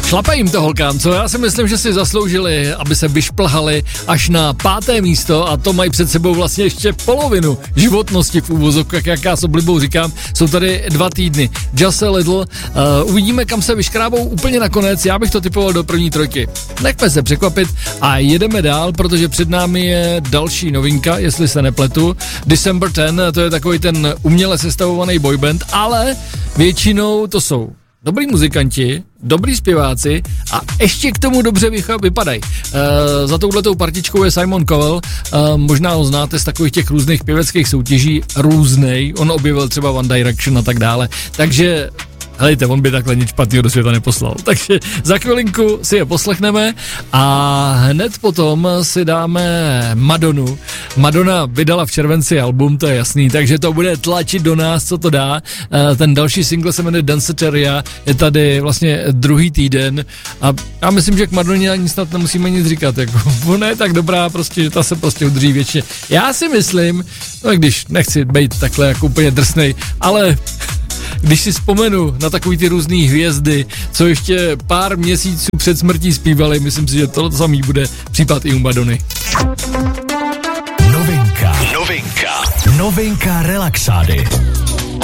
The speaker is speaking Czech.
Šlape jim to holkám, co? Já si myslím, že si zasloužili, aby se vyšplhali až na 5. místo a to mají před sebou vlastně ještě polovinu životnosti v úvozovkách, jak já s oblibou říkám. Jsou tady 2 týdny. Just a little. Uvidíme, kam se vyškrábou úplně nakonec. Já bych to typoval do první 3. Nechme se překvapit a jedeme dál, protože před námi je další novinka, jestli se nepletu. December 10, to je takový ten uměle sestavovaný boyband, ale většinou to jsou dobrý muzikanti, dobrý zpěváci a ještě k tomu dobře vypadají. Za touhletou partičkou je Simon Cowell, možná ho znáte z takových těch různých pěveckých soutěží, různej, on objevil třeba One Direction a tak dále, takže helejte, on by takhle nic špatného do světa neposlal. Takže za chvilinku si je poslechneme a hned potom si dáme Madonu. Madonna vydala v červenci album, to je jasný, takže to bude tlačit do nás, co to dá. Ten další single se jmenuje Danceteria, je tady vlastně 2. týden a já myslím, že k Madoně ani snad nemusíme nic říkat, jako ona je tak dobrá, prostě, že ta se prostě udrží věčně. Já si myslím, no když nechci být takhle jako úplně drsnej, ale když si vzpomenu na takový ty různý hvězdy, co ještě pár měsíců před smrtí zpívali, myslím si, že to samý bude případ i u Madony. Novinka Relaxády.